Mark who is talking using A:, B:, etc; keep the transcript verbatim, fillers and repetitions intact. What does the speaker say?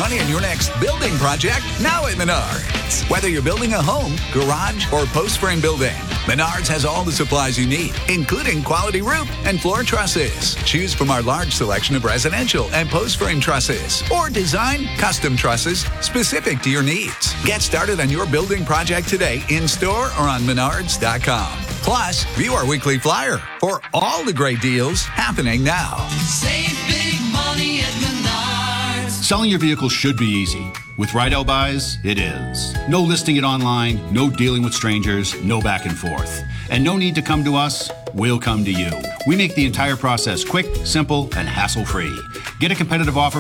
A: money on your next building project now at Menards. Whether you're building a home, garage, or post frame building, Menards has all the supplies you need, including quality roof and floor trusses. Choose from our large selection of residential and post frame trusses, or design custom trusses specific to your needs. Get started on your building project today in store or on menards dot com. Plus, view our weekly flyer for all the great deals happening now.
B: Save big money at Menards.
C: Selling your vehicle should be easy. With Rydell Buys, it is. No listing it online, no dealing with strangers, no back and forth. And no need to come to us, we'll come to you. We make the entire process quick, simple, and hassle-free. Get a competitive offer